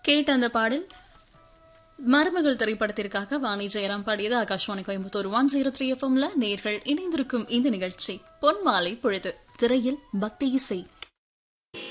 கேட்ட அந்த பாடல் மருமகள் திரைப்படத்திற்காக வாணி ஜெயராம் பாடியது. ஆகாஷ்வாணி கோயம்புத்தூர் 103 FM நேர்கள் இணைந்திருக்கும் இந்த நிகழ்ச்சி பொன்மாலை பொழுது. திரையில் பக்தி இசை.